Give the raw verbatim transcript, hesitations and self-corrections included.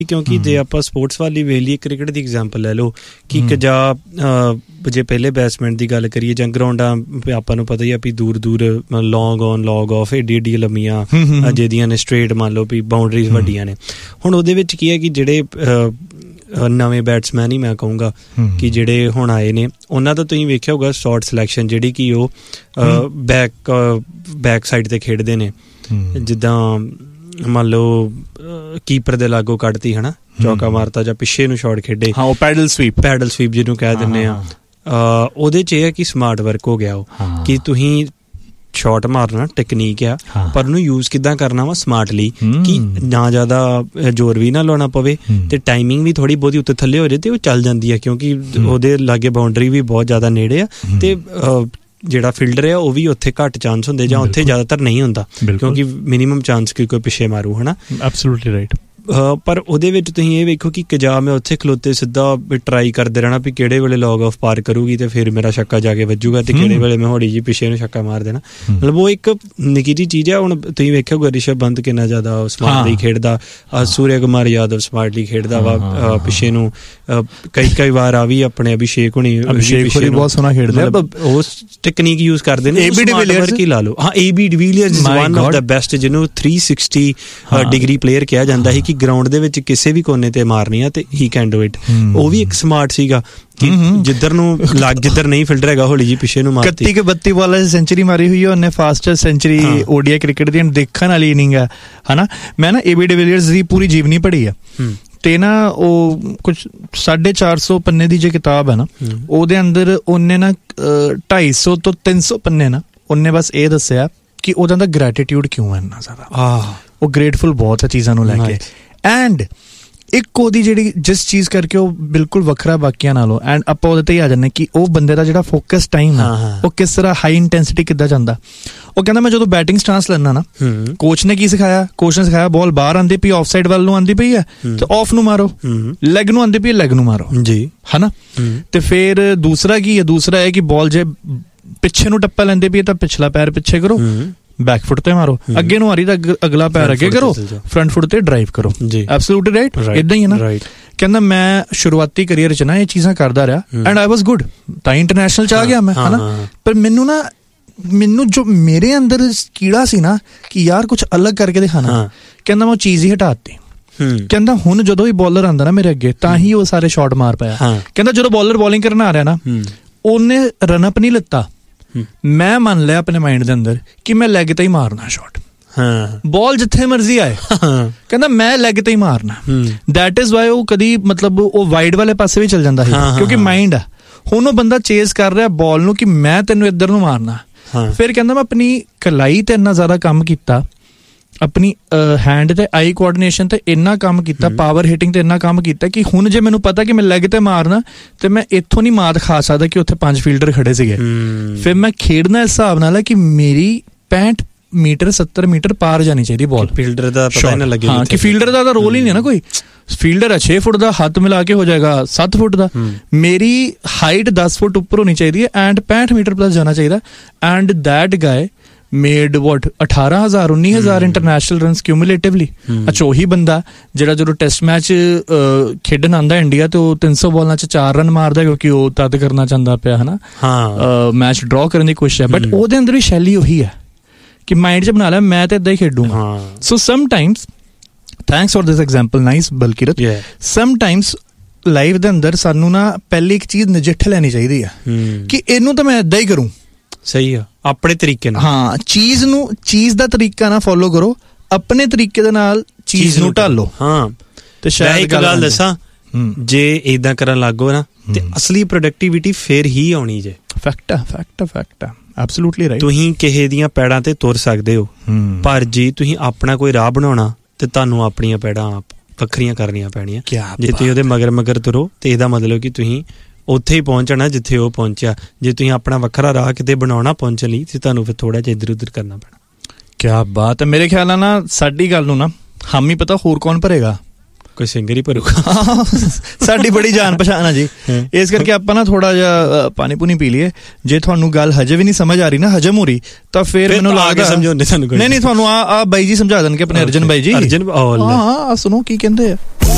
ਕਿਉਂਕਿ ਜੇ ਆਪਾਂ ਸਪੋਰਟਸ ਵਾਲੀ ਵੇਖ ਲਈਏ, ਕ੍ਰਿਕਟ ਦੀ ਐਗਜ਼ਾਮਪਲ ਲੈ ਲਓ ਕਿ ਇੱਕ ਜਾਂ ਜੇ ਪਹਿਲੇ ਬੈਟਸਮੈਨ ਦੀ ਗੱਲ ਕਰੀਏ ਜਾਂ ਗਰਾਊਂਡਾਂ ਆਪਾਂ ਨੂੰ ਪਤਾ ਹੀ ਆ ਵੀ ਦੂਰ ਦੂਰ ਲੌਂਗ ਔਨ ਲੌਂਗ ਆਫ ਏਡੀ ਏਡੀ ਲੰਮੀਆਂ ਜਿਹਦੀਆਂ ਨੇ ਸਟ੍ਰੇਟ ਮੰਨ ਲਓ ਵੀ ਬਾਊਂਡਰੀਜ਼ ਵੱਡੀਆਂ ਨੇ। ਹੁਣ ਉਹਦੇ ਵਿੱਚ ਕੀ ਹੈ ਕਿ ਜਿਹੜੇ ਨਵੇਂ ਬੈਟਸਮੈਨ ਹੀ ਮੈਂ ਕਹੂੰਗਾ ਕਿ ਜਿਹੜੇ ਹੁਣ ਆਏ ਨੇ ਉਹਨਾਂ ਦਾ ਤੁਸੀਂ ਵੇਖਿਆ ਹੋਊਗਾ ਸ਼ਾਟ ਸਿਲੈਕਸ਼ਨ ਜਿਹੜੀ ਕਿ ਉਹ ਬੈਕ ਬੈਕ ਸਾਈਡ 'ਤੇ ਖੇਡਦੇ ਨੇ, ਜਿੱਦਾਂ ਮੰਨ ਲਓ ਕੀਪਰ ਦੇ ਲਾਗੋਂ ਕੱਢਤੀ ਹੈ ਨਾ, ਚੌਕਾ ਮਾਰਤਾ ਜਾਂ ਪਿੱਛੇ ਨੂੰ ਸ਼ਾਟ ਖੇਡੇ, ਹਾਂ ਉਹ ਪੈਡਲ ਸਵੀਪ ਪੈਡਲ ਸਵੀਪ ਜਿਹਨੂੰ ਕਹਿ ਦਿੰਦੇ ਆ। ਉਹਦੇ 'ਚ ਇਹ ਹੈ ਕਿ ਸਮਾਰਟ ਵਰਕ ਹੋ ਗਿਆ ਉਹ ਕਿ ਤੁਸੀਂ ਸ਼ਾਟ ਮਾਰਨਾ ਟੈਕਨੀਕ ਆ, ਪਰ ਉਹਨੂੰ ਯੂਜ਼ ਕਿੱਦਾਂ ਕਰਨਾ ਵਾ ਸਮਾਰਟਲੀ, ਕਿ ਨਾ ਜ਼ਿਆਦਾ ਜ਼ੋਰ ਵੀ ਨਾ ਲਾਉਣਾ ਪਵੇ ਤੇ ਟਾਈਮਿੰਗ ਵੀ ਥੋੜ੍ਹੀ ਬਹੁਤੀ ਉੱਤੇ ਥੱਲੇ ਹੋ ਜਾਏ ਤੇ ਉਹ ਚੱਲ ਜਾਂਦੀ ਆ, ਕਿਉਂਕਿ ਉਹਦੇ ਲਾਗੇ ਬਾਊਂਡਰੀ ਵੀ ਬਹੁਤ ਜ਼ਿਆਦਾ ਨੇੜੇ ਆ ਤੇ ਜਿਹੜਾ ਫੀਲਡਰ ਆ ਉਹ ਵੀ ਉੱਥੇ ਘੱਟ ਚਾਂਸ ਹੁੰਦੇ ਜਾਂ ਉੱਥੇ ਜ਼ਿਆਦਾਤਰ ਨਹੀਂ ਹੁੰਦਾ, ਕਿਉਂਕਿ ਮਿਨੀਮਮ ਚਾਂਸ ਕਿ ਕੋਈ ਪਿੱਛੇ ਮਾਰੂ ਹੈ ਨਾ। Absolutely right. ਪਰ ਉਹਦੇ ਵਿੱਚ ਤੁਸੀਂ ਇਹ ਵੇਖੋ ਕਿ ਕਜਾ ਮੈਂ ਉੱਥੇ ਖਲੋਤੇ ਸਿੱਧਾ ਟਰਾਈ ਕਰਦੇ ਰਹਿਣਾ ਵੀ ਕਿਹੜੇ ਵੇਲੇ ਲੌਗ ਆਫ ਪਾਰ ਕਰੂਗੀ ਤੇ ਫਿਰ ਮੇਰਾ ਛੱਕਾ ਜਾ ਕੇ ਵੱਜੂਗਾ ਤੇ ਕਿਹੜੇ ਵੇਲੇ ਮੈਂ ਹੌਲੀ ਜਿਹੀ ਪਿੱਛੇ ਨੂੰ ਛੱਕਾ ਮਾਰ ਦੇਣਾ। ਮਤਲਬ ਉਹ ਇੱਕ ਨਿੱਕੀ ਜਿਹੀ ਚੀਜ਼ ਹੈ। ਹੁਣ ਤੁਸੀਂ ਵੇਖਿਆ ਹੋਊਗਾ ਰਿਸ਼ਭ ਪੰਤ ਕਿੰਨਾ ਜ਼ਿਆਦਾ ਸਮਾਰਟਲੀ ਖੇਡਦਾ, ਸੂਰਿਆ ਕੁਮਾਰ ਯਾਦਵ ਸਮਾਰਟਲੀ ਖੇਡਦਾ ਵਾ ਪਿੱਛੇ ਨੂੰ, ਕਈ ਕਈ ਵਾਰ ਆ ਵੀ ਆਪਣੇ ਅਭਿਸ਼ੇਕ ਹੁਣੀ ਬਹੁਤ ਸੋਹਣਾ ਖੇਡਦੇ ਉਹ ਟੈਕਨੀਕ ਯੂਜ਼ ਕਰਦੇ ਨੇ। ਏਬੀ ਡਿਵੀਲੀਅਰਜ਼ ਕੀ ਲਾ ਲਓ, ਹਾਂ AB de Villiers is one of the best, ਜਿਹਨੂੰ ਥ੍ਰੀ ਸਿਕਸਟੀ ਡਿਗਰੀ ਪਲੇਅਰ ਕਿਹਾ ਜਾਂਦਾ ਸੀ ਕਿ ਗਰਾਊਂਡ ਦੇ ਵਿੱਚ ਕਿਸੇ ਵੀ ਕੋਨੇ ਤੇ ਮਾਰਨੀ ਆ ਤੇ ਹੀ ਕੈਨ ਡੂ ਇਟ। ਉਹ ਵੀ ਇੱਕ ਸਮਾਰਟ ਸੀਗਾ ਕਿ ਜਿੱਧਰ ਨੂੰ ਲੱਗ ਜਿੱਧਰ ਨਹੀਂ ਫੀਲਡਰ ਹੈਗਾ ਹੌਲੀ ਜੀ ਪਿੱਛੇ ਨੂੰ ਮਾਰਤੀ। ਇਕੱਤੀ ਕੇ ਬੱਤੀ ਬਾਲਾਂ 'ਚ ਸੈਂਚੁਰੀ ਮਾਰੀ ਹੋਈ ਹੈ ਉਹਨੇ, ਫਾਸਟੈਸਟ ਸੈਂਚੁਰੀ ਓਡੀਆਈ ਕ੍ਰਿਕਟ ਦੀ ਦੇਖਣ ਵਾਲੀ ਇਨਿੰਗ ਹੈ ਹਨਾ। ਮੈਂ ਨਾ ਏਬੀ ਡਿਵੀਲੀਅਰਜ਼ ਦੀ ਪੂਰੀ ਜੀਵਨੀ ਪੜ੍ਹੀ ਆ ਤੇ ਨਾ ਉਹ ਕੁਛ ਸਾਢੇ ਚਾਰ ਸੌ ਪੰਨੇ ਦੀ ਜੇ ਕਿਤਾਬ ਹੈ ਨਾ ਉਹਦੇ ਅੰਦਰ ਉਹਨੇ ਨਾ ਢਾਈ ਸੌ ਤੋਂ ਤਿੰਨ ਸੌ ਪੰਨੇ ਨਾ ਉਹਨੇ ਬਸ ਇਹ ਦੱਸਿਆ ਕਿ ਉਹਦਾ ਦਾ ਗ੍ਰੈਟੀਟਿਊਡ ਕਿਉਂ ਹੈ ਇੰਨਾ ਜ਼ਿਆਦਾ। ਉਹ ਗ੍ਰੇਟਫੁਲ ਬਹੁਤ ਹੈ ਚੀਜ਼ਾਂ ਨੂੰ ਲੈ ਕੇ। ਐਂਡ ਇੱਕ ਉਹਦੀ ਜਿਹੜੀ ਜਿਸ ਚੀਜ਼ ਕਰਕੇ ਉਹ ਬਿਲਕੁਲ ਵੱਖਰਾ ਬਾਕੀਆਂ ਨਾਲੋਂ, ਐਂਡ ਆਪਾਂ ਉਹਦੇ ਤੇ ਹੀ ਆ ਜਾਂਦੇ ਕਿ ਉਹ ਬੰਦੇ ਦਾ ਜਿਹੜਾ ਫੋਕਸ ਟਾਈਮ ਆ ਉਹ ਕਿਸ ਤਰ੍ਹਾਂ ਹਾਈ ਇੰਟੈਂਸਿਟੀ ਕਿੱਦਾਂ ਜਾਂਦਾ। ਉਹ ਕਹਿੰਦਾ ਮੈਂ ਜਦੋਂ ਬੈਟਿੰਗ ਸਟਾਂਸ ਲੈਣਾ ਨਾ, ਕੋਚ ਨੇ ਕੀ ਸਿਖਾਇਆ, ਕੋਚ ਨੇ ਸਿਖਾਇਆ ਬਾਲ ਬਾਹਰ ਆਉਂਦੀ ਪਈ ਆਫ ਸਾਈਡ ਵੱਲ ਨੂੰ ਆਉਂਦੀ ਪਈ ਹੈ ਤੇ ਆਫ ਨੂੰ ਮਾਰੋ, ਲੈਗ ਨੂੰ ਆਉਂਦੀ ਪਈ ਲੈਗ ਨੂੰ ਮਾਰੋ ਜੀ ਹਨਾ। ਤੇ ਫਿਰ ਦੂਸਰਾ ਕੀ ਹੈ, ਦੂਸਰਾ ਇਹ ਕਿ ਬਾਲ ਜੇ ਪਿੱਛੇ ਨੂੰ ਟੱਪਾ ਲੈਂਦੇ ਪਈ ਤਾਂ ਪਿਛਲਾ ਪੈਰ ਪਿੱਛੇ ਕਰੋ, ਬੈਕ ਫੁੱਟ ਤੇ ਮਾਰੋ, ਅੱਗੇ ਨੂੰ ਆ ਰਹੀ ਤਾਂ ਅਗਲਾ ਪੈਰ ਅੱਗੇ ਕਰੋ, ਫਰੰਟ ਫੁੱਟ ਤੇ ਡਰਾਈਵ ਕਰੋ। ਐਬਸੋਲੂਟਲੀ ਰਾਈਟ, ਇਦਾਂ ਹੀ ਹੈ ਨਾ। ਕਹਿੰਦਾ ਮੈਂ ਸ਼ੁਰੂਆਤੀ ਕਰੀਅਰ ਚ ਨਾ ਇਹ ਚੀਜ਼ਾਂ ਕਰਦਾ ਰਿਹਾ ਐਂਡ ਆਈ ਵਾਸ ਗੁੱਡ, ਤਾਂ ਇੰਟਰਨੈਸ਼ਨਲ ਚ ਆ ਗਿਆ ਮੈਂ ਹਨਾ। ਪਰ ਮੈਨੂੰ ਨਾ ਮੈਨੂੰ ਜੋ ਮੇਰੇ ਅੰਦਰ ਕੀੜਾ ਸੀ ਨਾ ਕਿ ਯਾਰ ਕੁਛ ਅਲੱਗ ਕਰਕੇ ਦਿਖਾਣਾ, ਕਹਿੰਦਾ ਮੈਂ ਉਹ ਚੀਜ਼ ਹੀ ਹਟਾਤੀ। ਕਹਿੰਦਾ ਹੁਣ ਜਦੋਂ ਵੀ ਬੋਲਰ ਆਉਂਦਾ ਨਾ ਮੇਰੇ ਅੱਗੇ ਤਾਂ ਹੀ ਉਹ ਸਾਰੇ ਸ਼ਾਟ ਮਾਰ ਪਾਇਆ। ਕਹਿੰਦਾ ਜਦੋਂ ਬੋਲਰ ਬੋਲਿੰਗ ਕਰਨ ਆ ਰਿਹਾ ਨਾ ਉਹਨੇ ਰਨ ਅਪ ਨਹੀਂ ਲਿੱਤਾ, ਮੈਂ ਮੰਨ ਲਿਆ ਆਪਣੇ ਮਾਈਂਡ ਦੇ ਅੰਦਰ ਕਿ ਮੈਂ ਲੈਗ ਤੇ ਹੀ ਮਾਰਨਾ ਸ਼ਾਟ, ਬਾਲ ਜਿੱਥੇ ਮਰਜ਼ੀ ਆਏ, ਕਹਿੰਦਾ ਮੈਂ ਲੈਗ ਤੇ ਹੀ ਮਾਰਨਾ। ਦੈਟ ਇਜ਼ ਵਾਈ ਉਹ ਕਦੀ ਮਤਲਬ ਉਹ ਵਾਈਡ ਵਾਲੇ ਪਾਸੇ ਵੀ ਚਲ ਜਾਂਦਾ ਸੀ ਕਿਉਂਕਿ ਮਾਈਂਡ ਆ। ਹੁਣ ਉਹ ਬੰਦਾ ਚੇਸ ਕਰ ਰਿਹਾ ਬਾਲ ਨੂੰ ਕਿ ਮੈਂ ਤੈਨੂੰ ਇੱਧਰ ਨੂੰ ਮਾਰਨਾ। ਫਿਰ ਕਹਿੰਦਾ ਮੈਂ ਆਪਣੀ ਕਲਾਈ ਤੇ ਇੰਨਾ ਜ਼ਿਆਦਾ ਕੰਮ ਕੀਤਾ, ਆਪਣੀ ਹੈਂਡ ਤੇ ਆਈ ਕੋਆਰਡੀਨੇਸ਼ਨ ਤੇ ਇੰਨਾ ਕੰਮ ਕੀਤਾ, ਪਾਵਰ ਹਿਟਿੰਗ ਤੇ ਇੰਨਾ ਕੰਮ ਕੀਤਾ ਕਿ ਹੁਣ ਜੇ ਮੈਨੂੰ ਪਤਾ ਕਿ ਮੈਂ ਲੈਗ ਤੇ ਮਾਰਨਾ ਤੇ ਮੈਂ ਇੱਥੋਂ ਨਹੀਂ ਮਾਤ ਖਾ ਸਕਦਾ ਕਿ ਉੱਥੇ ਪੰਜ ਫੀਲਡਰ ਖੜੇ ਸੀਗੇ। ਫਿਰ ਮੈਂ ਖੇਡਣਾ ਇਸ ਹਿਸਾਬ ਨਾਲ ਹੈ ਕਿ ਮੇਰੀ ਪੈਂਹਠ ਮੀਟਰ ਸੱਤਰ ਮੀਟਰ ਪਾਰ ਜਾਣੀ ਚਾਹੀਦੀ ਬਾਲ। ਫੀਲਡਰ ਦਾ ਪਤਾ ਨਾ ਲੱਗੇ ਹਾਂ ਕਿ ਫੀਲਡਰ ਦਾ ਤਾਂ ਰੋਲ ਹੀ ਨਹੀਂ ਨਾ ਕੋਈ। ਫੀਲਡਰ ਹੈ ਛੇ ਫੁੱਟ ਦਾ, ਹੱਥ ਮਿਲਾ ਕੇ ਹੋ ਜਾਏਗਾ ਸੱਤ ਫੁੱਟ ਦਾ, ਮੇਰੀ ਹਾਈਟ ਦਸ ਫੁੱਟ ਉੱਪਰ ਹੋਣੀ ਚਾਹੀਦੀ ਹੈ ਐਂਡ ਪੈਂਹਠ ਮੀਟਰ ਪਲੱਸ ਜਾਣਾ ਚਾਹੀਦਾ। ਐਂਡ ਦੈਟ ਗਾਏ ਮੇਡ ਵਟ ਅਠਾਰਾਂ ਹਜ਼ਾਰ ਉੱਨੀ ਹਜ਼ਾਰ ਇੰਟਰਨੈਸ਼ਨਲ ਰਨਸ ਕਿਊਮੂਲੇਟਿਵਲੀ। ਅੱਛਾ ਉਹੀ ਬੰਦਾ ਜਿਹੜਾ ਜਦੋਂ ਟੈਸਟ ਮੈਚ ਖੇਡਣ ਆਉਂਦਾ ਇੰਡੀਆ ਤੇ ਉਹ ਤਿੰਨ ਸੌ ਬਾਲਾਂ ਚ ਚਾਰ ਰਨ ਮਾਰਦਾ ਕਿਉਂਕਿ ਉਹ ਤਦ ਕਰਨਾ ਚਾਹੁੰਦਾ ਪਿਆ ਹਨਾ, ਮੈਚ ਡਰਾ ਕਰਨ ਦੀ ਕੋਸ਼ਿਸ਼ ਹੈ। ਬਟ ਉਹਦੇ ਅੰਦਰ ਵੀ ਸ਼ੈਲੀ ਉਹੀ ਹੈ ਕਿ ਮਾਈਂਡ ਚ ਬਣਾ ਲਿਆ ਮੈਂ ਤਾਂ ਏਦਾਂ ਹੀ ਖੇਡੂੰਗਾ। ਸੋ sometimes thanks for this example nice ਬਲਕਿਰਤ, sometimes life ਦੇ ਅੰਦਰ ਸਾਨੂੰ ਨਾ ਪਹਿਲੀ ਇੱਕ ਚੀਜ਼ ਨਜਿੱਠ ਲੈਣੀ ਚਾਹੀਦੀ ਹੈ ਕਿ ਇਹਨੂੰ ਤਾਂ ਮੈਂ ਏਦਾਂ ਹੀ ਕਰੂੰ। ਸਹੀ ਆ, ਆਪਣੇ ਤਰੀਕੇ ਨਾਲ। ਹਾਂ, ਚੀਜ਼ ਨੂੰ ਚੀਜ਼ ਦਾ ਤਰੀਕਾ ਨਾ ਫੋਲੋ ਕਰੋ, ਆਪਣੇ ਤਰੀਕੇ ਦੇ ਨਾਲ ਚੀਜ਼ ਨੂੰ ਢਾਲੋ। ਹਾਂ ਤੇ ਸ਼ਾਇਦ ਇੱਕ ਗੱਲ ਦੱਸਾਂ, ਜੇ ਏਦਾਂ ਕਰਨ ਲੱਗੋ ਨਾ ਤੇ ਅਸਲੀ ਪ੍ਰੋਡਕਟਿਵਿਟੀ ਫੇਰ ਹੀ ਆਉਣੀ ਜੇ। ਫੈਕਟ ਆ, ਫੈਕਟ ਆ, ਫੈਕਟ ਆ, ਐਬਸੋਲੂਟਲੀ ਰਾਈਟ। ਤੁਸੀਂ ਕਿਸੇ ਦੀਆਂ ਪੈੜਾਂ ਤੇ ਤੁਰ ਸਕਦੇ ਹੋ, ਪਰ ਜੇ ਤੁਸੀਂ ਆਪਣਾ ਕੋਈ ਰਾਹ ਬਣਾਉਣਾ ਤੇ ਤੁਹਾਨੂੰ ਆਪਣੀਆਂ ਪੈੜਾਂ ਵੱਖਰੀਆਂ ਕਰਨੀਆਂ ਪੈਣੀਆਂ। ਜੇ ਤੁਸੀਂ ਉਹਦੇ ਮਗਰ ਮਗਰ ਤੁਰੋ ਤੇ ਇਹਦਾ ਮਤਲਬ ਕਿ ਤੁਸੀਂ ਉੱਥੇ ਹੀ ਪਹੁੰਚਣਾ ਜਿੱਥੇ ਉਹ ਪਹੁੰਚਿਆ। ਜੇ ਤੁਸੀਂ ਆਪਣਾ ਵੱਖਰਾ ਰਾਹ ਕਿਤੇ ਬਣਾਉਣਾ ਪਹੁੰਚਣ ਲਈ ਤੇ ਤੁਹਾਨੂੰ ਫਿਰ ਥੋੜਾ ਜਿਹਾ ਇੱਧਰ ਉੱਧਰ ਕਰਨਾ ਪੈਣਾ। ਕਿਆ ਬਾਤ ਹੈ। ਮੇਰੇ ਖਿਆਲ ਨਾਲ ਨਾ ਸਾਡੀ ਗੱਲ ਨੂੰ ਨਾ ਹਮ ਹੀ ਪਤਾ ਹੋਰ ਕੌਣ ਭਰੇਗਾ, ਕੋਈ ਸਿੰਗਰ ਹੀ ਭਰੂਗਾ। ਸਾਡੀ ਬੜੀ ਜਾਣ ਪਛਾਣ ਆ ਜੀ, ਇਸ ਕਰਕੇ ਆਪਾਂ ਨਾ ਥੋੜਾ ਜਿਹਾ ਪਾਣੀ ਪੂਣੀ ਪੀ ਲਈਏ। ਜੇ ਤੁਹਾਨੂੰ ਗੱਲ ਹਜੇ ਵੀ ਨਹੀਂ ਸਮਝ ਆ ਰਹੀ ਨਾ, ਹਜਮ ਹੋ ਰਹੀ, ਤਾਂ ਫਿਰ ਮੈਨੂੰ ਲੱਗਦਾ ਸਮਝਾਉਂਦੇ ਤੁਹਾਨੂੰ। ਨਹੀਂ ਨਹੀਂ ਤੁਹਾਨੂੰ ਆ ਆ ਬਾਈ ਜੀ ਸਮਝਾ ਦੇਣਗੇ, ਆਪਣੇ ਅਰਜਨ ਬਾਈ ਜੀ। ਅਰਜਨ ਹਾਂ ਸੁਣੋ ਕੀ ਕਹਿੰਦੇ ਆ।